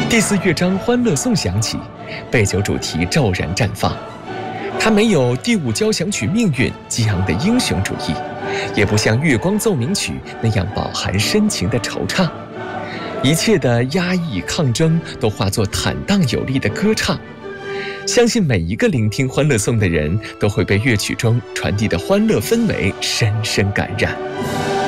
第4乐章《欢乐颂》响起，备酒主题骤然绽放。它没有第5交响曲《命运》激昂的英雄主义，也不像《月光奏鸣曲》那样饱含深情的惆怅。一切的压抑抗争都化作坦荡有力的歌唱。相信每一个聆听《欢乐颂》的人都会被乐曲中传递的欢乐氛围深深感染。